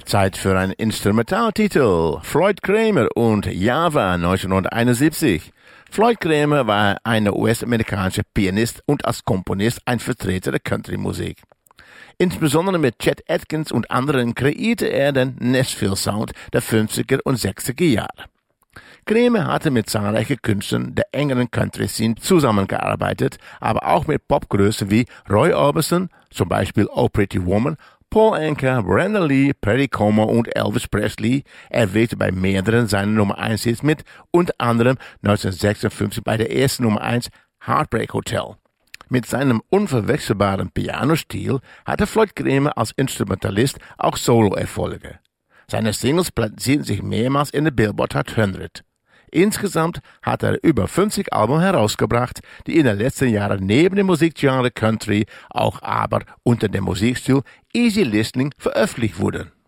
Zeit für einen Instrumentaltitel. Floyd Cramer und Java 1971. Floyd Cramer war ein US-amerikanischer Pianist und als Komponist ein Vertreter der Country-Musik. Insbesondere mit Chet Atkins und anderen kreierte er den Nashville-Sound der 50er und 60er Jahre. Cramer hatte mit zahlreichen Künstlern der engeren Country-Scene zusammengearbeitet, aber auch mit Popgrößen wie Roy Orbison, zum Beispiel Oh Pretty Woman, Paul Anka, Brenda Lee, Perry Como und Elvis Presley. Er wirkte bei mehreren seiner Nummer 1 Hits mit, unter anderem 1956 bei der ersten Nummer 1 Heartbreak Hotel. Mit seinem unverwechselbaren Pianostil hatte Floyd Cramer als Instrumentalist auch Solo-Erfolge. Seine Singles platzierten sich mehrmals in der Billboard Hot 100. Insgesamt hat er über 50 Alben herausgebracht, die in den letzten Jahren neben dem Musikgenre Country auch aber unter dem Musikstil Easy Listening veröffentlicht wurden.